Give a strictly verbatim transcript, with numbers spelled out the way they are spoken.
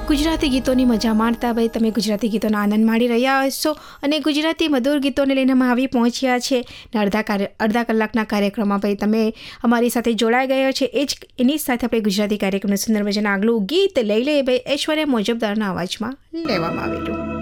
ગુજરાતી ગીતોની મજા માણતા ભાઈ તમે ગુજરાતી ગીતોનો આનંદ માણી રહ્યા હશો અને ગુજરાતી મધુર ગીતોને લઈને અમે આવી પહોંચ્યા છે ને અડધા કાર્ય અડધા કલાકના કાર્યક્રમમાં ભાઈ તમે અમારી સાથે જોડાઈ ગયો છે એ જ એની સાથે આપણે ગુજરાતી કાર્યક્રમનું સુંદર મજાનું આગલું ગીત લઈ લઈએ ભાઈ ઐશ્વર્યા મોજબદારના અવાજમાં લેવામાં આવેલું.